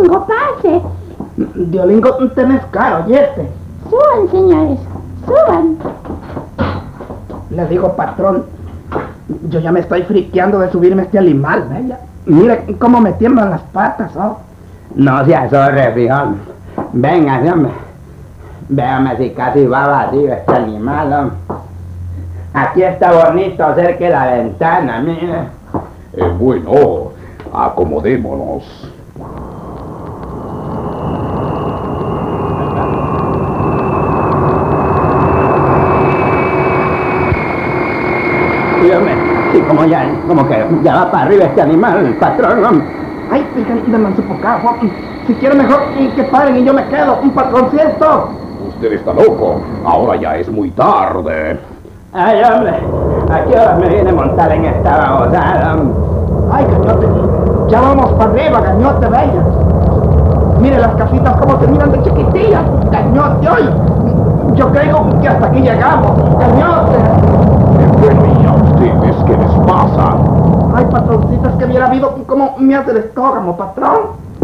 Diolingo, pase. Diolingo, tenés caro, ¿oyeste? Suban, señores, suban. Le digo, patrón, yo ya me estoy friqueando de subirme a este animal, ¿eh? Mire cómo me tiemblan las patas, ¿oh? No seas horrible, frijol. Venga, hombre. Véame si casi va vacío este animal, hombre. Aquí está bonito, cerca de la ventana, mire. Bueno, acomodémonos. Sí, hombre, sí, como que ya va para arriba este animal, patrón, hombre. Ay, déjame ensupocado. Si quiere mejor que paren y yo me quedo, un patroncito. Usted está loco. Ahora ya es muy tarde. Ay, hombre, ¿a qué hora me viene a montar en esta babosada, hombre? Ay, Cañote, ya vamos para arriba, Cañote, bella. Mire las casitas como se miran de chiquitillas, Cañote, hoy. Yo creo que hasta aquí llegamos, Cañote. Bueno, ¿y a ustedes qué les pasa? Ay, patroncito, es que hubiera habido cómo me hace el estómago, patrón.